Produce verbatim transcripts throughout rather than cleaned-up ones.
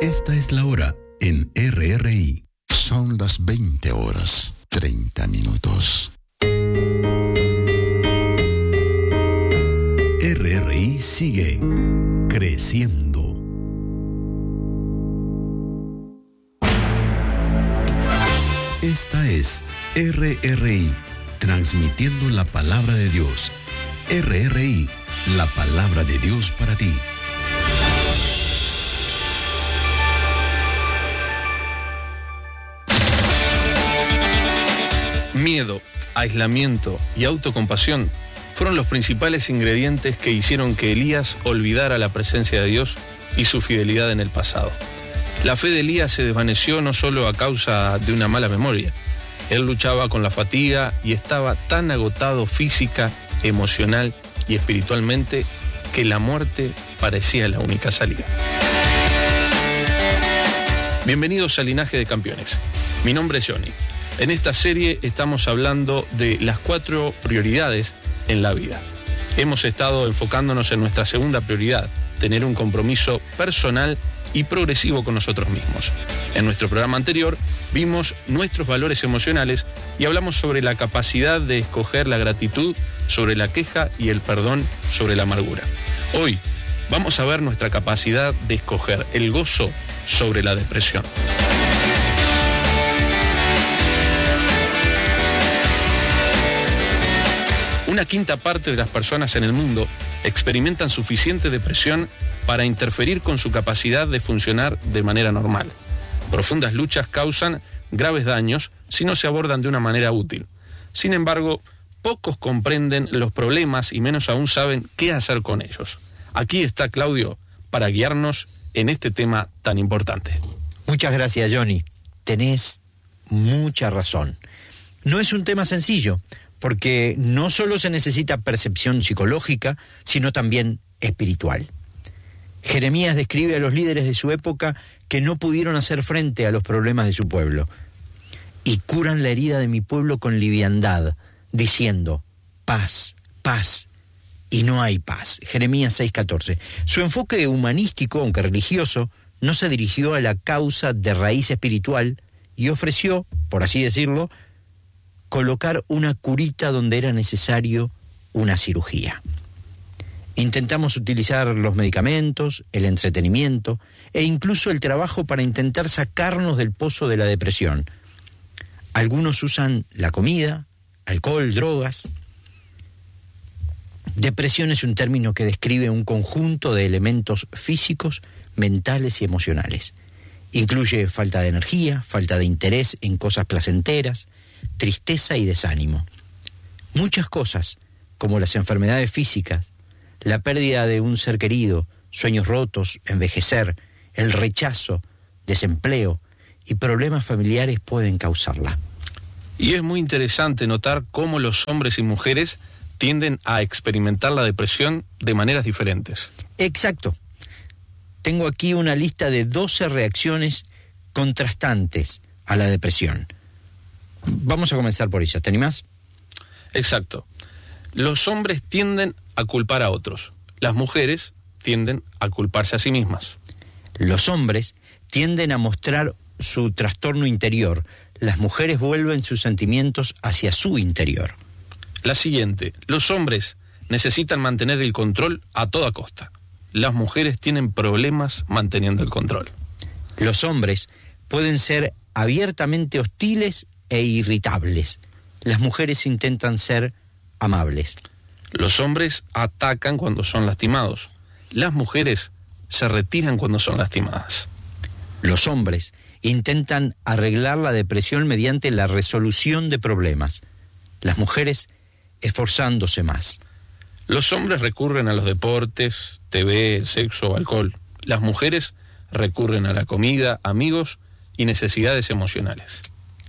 Esta es la hora en R R I. Son las veinte horas, treinta minutos. R R I sigue creciendo. Esta es R R I, transmitiendo la palabra de Dios. R R I, la palabra de Dios para ti. Miedo, aislamiento y autocompasión fueron los principales ingredientes que hicieron que Elías olvidara la presencia de Dios y su fidelidad en el pasado. La fe de Elías se desvaneció no solo a causa de una mala memoria. Él luchaba con la fatiga y estaba tan agotado física, emocional y espiritualmente que la muerte parecía la única salida. Bienvenidos a Linaje de Campeones. Mi nombre es Johnny. En esta serie estamos hablando de las cuatro prioridades en la vida. Hemos estado enfocándonos en nuestra segunda prioridad, tener un compromiso personal y progresivo con nosotros mismos. En nuestro programa anterior vimos nuestros valores emocionales y hablamos sobre la capacidad de escoger la gratitud sobre la queja y el perdón sobre la amargura. Hoy vamos a ver nuestra capacidad de escoger el gozo sobre la depresión. Una quinta parte de las personas en el mundo experimentan suficiente depresión para interferir con su capacidad de funcionar de manera normal. Profundas luchas causan graves daños si no se abordan de una manera útil. Sin embargo, pocos comprenden los problemas y menos aún saben qué hacer con ellos. Aquí está Claudio para guiarnos en este tema tan importante. Muchas gracias, Johnny. Tenés mucha razón. No es un tema sencillo, porque no solo se necesita percepción psicológica, sino también espiritual. Jeremías describe a los líderes de su época que no pudieron hacer frente a los problemas de su pueblo. Y curan la herida de mi pueblo con liviandad, diciendo, paz, paz, y no hay paz. Jeremías seis catorce. Su enfoque humanístico, aunque religioso, no se dirigió a la causa de raíz espiritual y ofreció, por así decirlo, colocar una curita donde era necesario una cirugía. Intentamos utilizar los medicamentos, el entretenimiento e incluso el trabajo para intentar sacarnos del pozo de la depresión. Algunos usan la comida, alcohol, drogas. Depresión es un término que describe un conjunto de elementos físicos, mentales y emocionales. Incluye falta de energía, falta de interés en cosas placenteras, tristeza y desánimo. Muchas cosas, como las enfermedades físicas, la pérdida de un ser querido, sueños rotos, envejecer, el rechazo, desempleo y problemas familiares pueden causarla. Y es muy interesante notar cómo los hombres y mujeres tienden a experimentar la depresión de maneras diferentes. Exacto. Tengo aquí una lista de doce reacciones contrastantes a la depresión. Vamos a comenzar por ella. ¿Te animás? Exacto. Los hombres tienden a culpar a otros. Las mujeres tienden a culparse a sí mismas. Los hombres tienden a mostrar su trastorno interior. Las mujeres vuelven sus sentimientos hacia su interior. La siguiente. Los hombres necesitan mantener el control a toda costa. Las mujeres tienen problemas manteniendo el control. Los hombres pueden ser abiertamente hostiles e irritables. Las mujeres intentan ser amables. Los hombres atacan cuando son lastimados. Las mujeres se retiran cuando son lastimadas. Los hombres intentan arreglar la depresión mediante la resolución de problemas. Las mujeres esforzándose más. Los hombres recurren a los deportes, T V, sexo o alcohol. Las mujeres recurren a la comida, amigos y necesidades emocionales.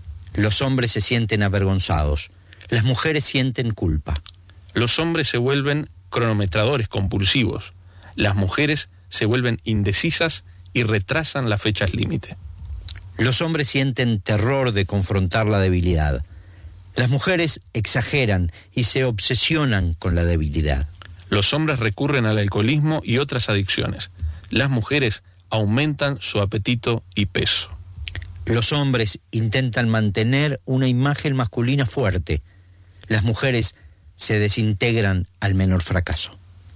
Los hombres se sienten avergonzados. Las mujeres sienten culpa. Los hombres se vuelven cronometradores compulsivos. Las mujeres se vuelven indecisas y retrasan las fechas límite. Los hombres sienten terror de confrontar la debilidad. Las mujeres exageran y se obsesionan con la debilidad. Los hombres recurren al alcoholismo y otras adicciones. Las mujeres aumentan su apetito y peso. Los hombres intentan mantener una imagen masculina fuerte. Las mujeres se desintegran al menor fracaso.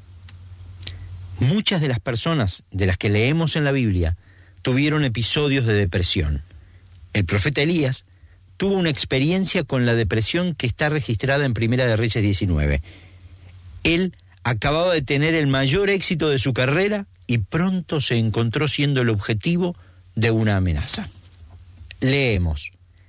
Muchas de las personas de las que leemos en la Biblia tuvieron episodios de depresión. El profeta Elías tuvo una experiencia con la depresión que está registrada en Primera de Reyes diecinueve. Él acababa de tener el mayor éxito de su carrera y pronto se encontró siendo el objetivo de una amenaza. Leemos: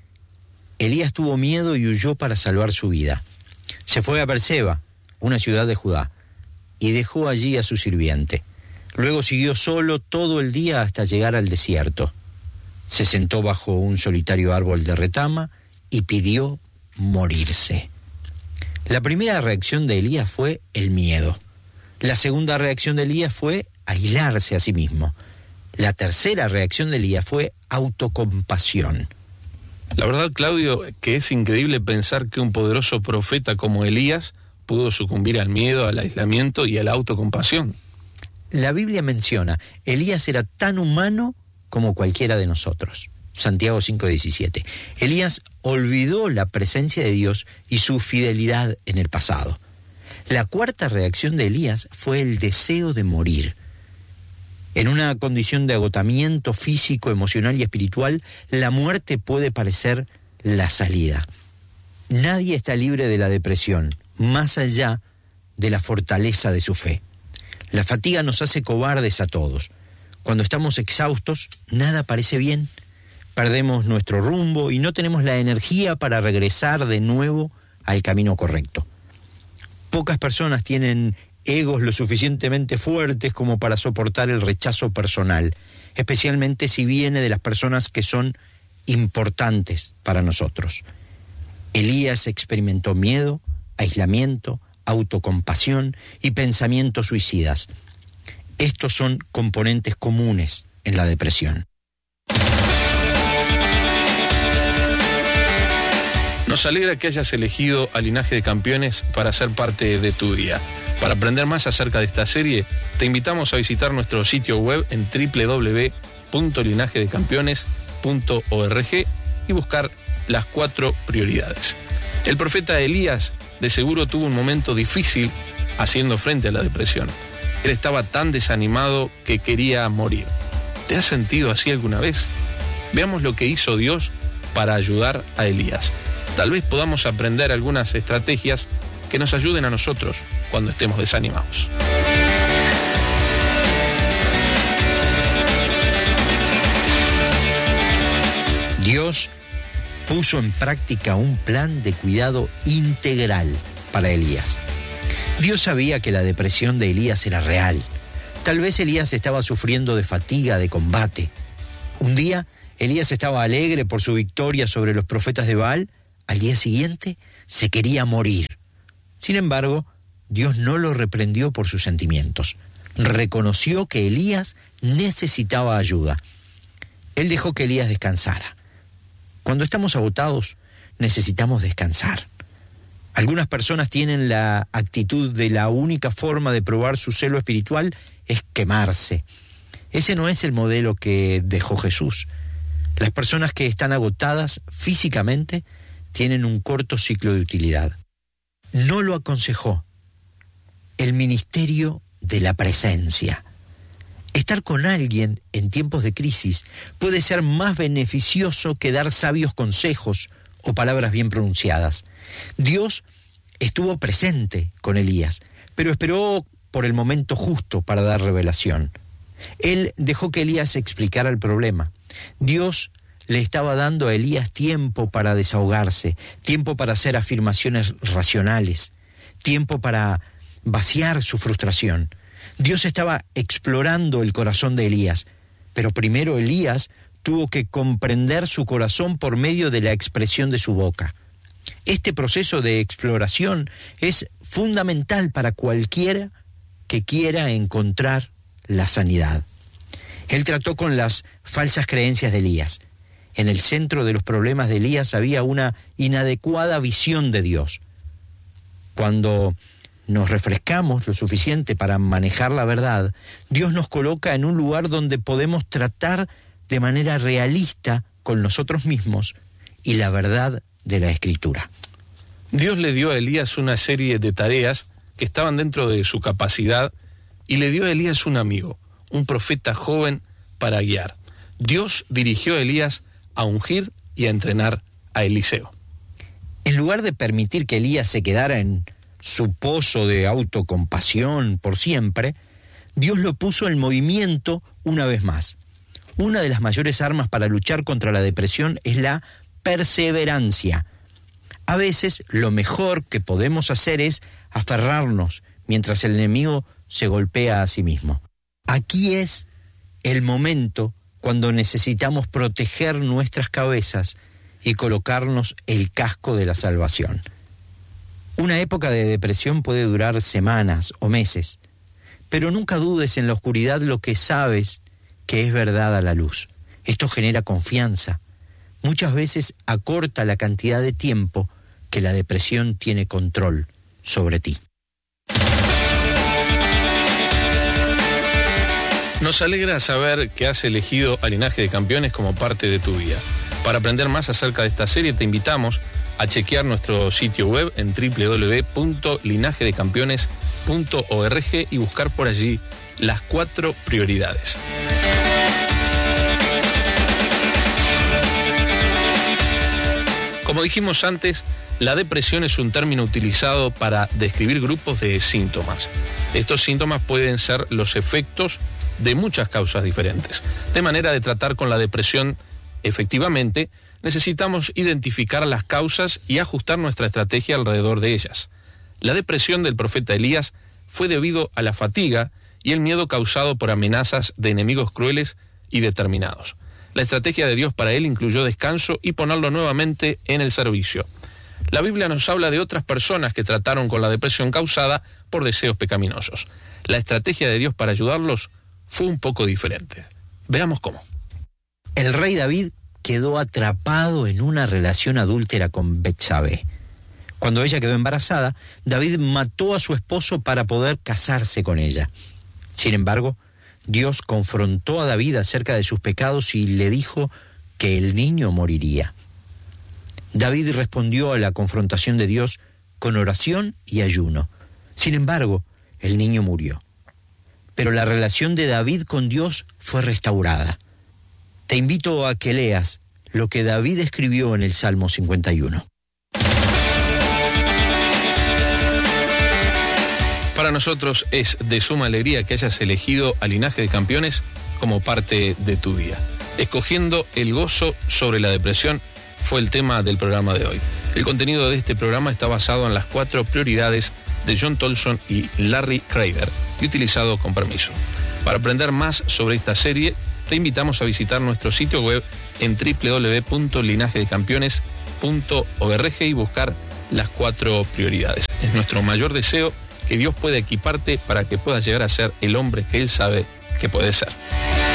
Elías tuvo miedo y huyó para salvar su vida. Se fue a Berseba, una ciudad de Judá, y dejó allí a su sirviente. Luego siguió solo todo el día hasta llegar al desierto. Se sentó bajo un solitario árbol de retama y pidió morirse. La primera reacción de Elías fue el miedo. La segunda reacción de Elías fue aislarse a sí mismo. La tercera reacción de Elías fue autocompasión. La verdad, Claudio, que es increíble pensar que un poderoso profeta como Elías pudo sucumbir al miedo, al aislamiento y a la autocompasión. La Biblia menciona, Elías era tan humano como cualquiera de nosotros. Santiago cinco diecisiete. Elías olvidó la presencia de Dios y su fidelidad en el pasado. La cuarta reacción de Elías fue el deseo de morir. En una condición de agotamiento físico, emocional y espiritual, la muerte puede parecer la salida. Nadie está libre de la depresión, más allá de la fortaleza de su fe. La fatiga nos hace cobardes a todos. Cuando estamos exhaustos, nada parece bien. Perdemos nuestro rumbo y no tenemos la energía para regresar de nuevo al camino correcto. Pocas personas tienen egos lo suficientemente fuertes como para soportar el rechazo personal, especialmente si viene de las personas que son importantes para nosotros. Elías experimentó miedo, aislamiento, autocompasión y pensamientos suicidas. Estos son componentes comunes en la depresión. Nos alegra que hayas elegido a Linaje de Campeones para ser parte de tu día. Para aprender más acerca de esta serie, te invitamos a visitar nuestro sitio web en doble u doble u doble u punto linaje de campeones punto org y buscar las cuatro prioridades. El profeta Elías de seguro tuvo un momento difícil haciendo frente a la depresión. Él estaba tan desanimado que quería morir. ¿Te has sentido así alguna vez? Veamos lo que hizo Dios para ayudar a Elías. Tal vez podamos aprender algunas estrategias que nos ayuden a nosotros cuando estemos desanimados. Dios puso en práctica un plan de cuidado integral para Elías. Dios sabía que la depresión de Elías era real. Tal vez Elías estaba sufriendo de fatiga de combate. Un día, Elías estaba alegre por su victoria sobre los profetas de Baal. Al día siguiente, se quería morir. Sin embargo, Dios no lo reprendió por sus sentimientos. Reconoció que Elías necesitaba ayuda. Él dejó que Elías descansara. Cuando estamos agotados, necesitamos descansar. Algunas personas tienen la actitud de la única forma de probar su celo espiritual es quemarse. Ese no es el modelo que dejó Jesús. Las personas que están agotadas físicamente tienen un corto ciclo de utilidad. No lo aconsejó. El ministerio de la presencia. Estar con alguien en tiempos de crisis puede ser más beneficioso que dar sabios consejos o palabras bien pronunciadas. Dios estuvo presente con Elías, pero esperó por el momento justo para dar revelación. Él dejó que Elías explicara el problema. Dios le estaba dando a Elías tiempo para desahogarse, tiempo para hacer afirmaciones racionales, tiempo para vaciar su frustración. Dios estaba explorando el corazón de Elías, pero primero Elías tuvo que comprender su corazón por medio de la expresión de su boca. Este proceso de exploración es fundamental para cualquiera que quiera encontrar la sanidad. Él trató con las falsas creencias de Elías. En el centro de los problemas de Elías había una inadecuada visión de Dios. Cuando nos refrescamos lo suficiente para manejar la verdad, Dios nos coloca en un lugar donde podemos tratar de manera realista con nosotros mismos y la verdad de la Escritura. Dios le dio a Elías una serie de tareas que estaban dentro de su capacidad y le dio a Elías un amigo, un profeta joven para guiar. Dios dirigió a Elías a ungir y a entrenar a Eliseo. En lugar de permitir que Elías se quedara en su pozo de autocompasión por siempre, Dios lo puso en movimiento una vez más. Una de las mayores armas para luchar contra la depresión es la perseverancia. A veces lo mejor que podemos hacer es aferrarnos mientras el enemigo se golpea a sí mismo. Aquí es el momento cuando necesitamos proteger nuestras cabezas y colocarnos el casco de la salvación. Una época de depresión puede durar semanas o meses, pero nunca dudes en la oscuridad lo que sabes que es verdad a la luz. Esto genera confianza. Muchas veces acorta la cantidad de tiempo que la depresión tiene control sobre ti. Nos alegra saber que has elegido a Linaje de Campeones como parte de tu vida. Para aprender más acerca de esta serie te invitamos a chequear nuestro sitio web en doble u doble u doble u punto linaje de campeones punto org y buscar por allí las cuatro prioridades. Como dijimos antes, la depresión es un término utilizado para describir grupos de síntomas. Estos síntomas pueden ser los efectos de muchas causas diferentes. De manera de tratar con la depresión efectivamente, necesitamos identificar las causas y ajustar nuestra estrategia alrededor de ellas. La depresión del profeta Elías fue debido a la fatiga y el miedo causado por amenazas de enemigos crueles y determinados. La estrategia de Dios para él incluyó descanso y ponerlo nuevamente en el servicio. La Biblia nos habla de otras personas que trataron con la depresión causada por deseos pecaminosos. La estrategia de Dios para ayudarlos fue un poco diferente. Veamos cómo. El rey David quedó atrapado en una relación adúltera con Betsabé. Cuando ella quedó embarazada, David mató a su esposo para poder casarse con ella. Sin embargo, Dios confrontó a David acerca de sus pecados y le dijo que el niño moriría. David respondió a la confrontación de Dios con oración y ayuno. Sin embargo, el niño murió. Pero la relación de David con Dios fue restaurada. Te invito a que leas lo que David escribió en el Salmo cincuenta y uno. Para nosotros es de suma alegría que hayas elegido a Linaje de Campeones como parte de tu día. Escogiendo el gozo sobre la depresión fue el tema del programa de hoy. El contenido de este programa está basado en las cuatro prioridades de John Tolson y Larry Crader y utilizado con permiso. Para aprender más sobre esta serie, te invitamos a visitar nuestro sitio web en doble u doble u doble u punto linaje de campeones punto org y buscar las cuatro prioridades. Es nuestro mayor deseo que Dios pueda equiparte para que puedas llegar a ser el hombre que Él sabe que puedes ser.